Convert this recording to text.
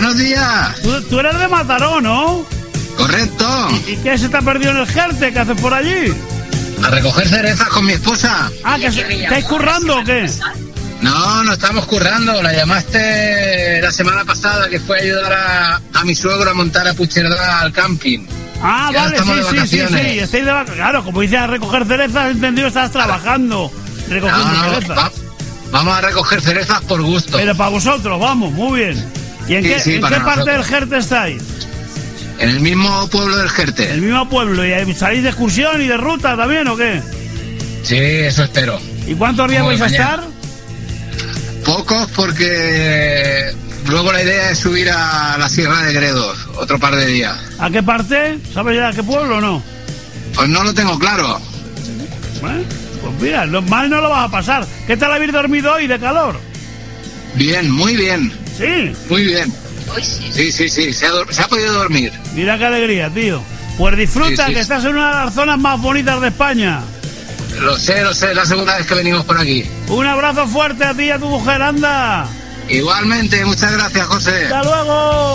Buenos días. Tú eres de Mataró, ¿no? Correcto. ¿Y qué se te ha perdido en el Jerte? ¿Qué haces por allí? A recoger cerezas con mi esposa. Ah, ¿estáis currando o qué? No estamos currando. La llamaste la semana pasada, que fue a ayudar a mi suegro a montar a Puigcerdá al camping. Ah, ya vale, sí. Estáis de vacaciones. Claro, como dices, a recoger cerezas, entendido, estás trabajando. Recogiendo cerezas. Vamos a recoger cerezas por gusto. Pero para vosotros, vamos, muy bien. ¿Y en qué parte del Jerte estáis? En el mismo pueblo del Jerte. El mismo pueblo. ¿Y salís de excursión y de ruta también o qué? Sí, eso espero. ¿Y cuántos días vais a estar? Pocos, porque luego la idea es subir a la Sierra de Gredos, otro par de días. ¿A qué parte? ¿Sabes ya a qué pueblo o no? Pues no lo tengo claro. Bueno, pues mira, mal no lo vas a pasar. ¿Qué tal habéis dormido hoy de calor? Bien, muy bien. ¿Sí? Muy bien. Sí, se ha podido dormir. Mira qué alegría, tío. Pues disfruta, sí. que estás en una de las zonas más bonitas de España. Lo sé, es la segunda vez que venimos por aquí. Un abrazo fuerte a ti y a tu mujer, anda. Igualmente, muchas gracias, José. ¡Hasta luego!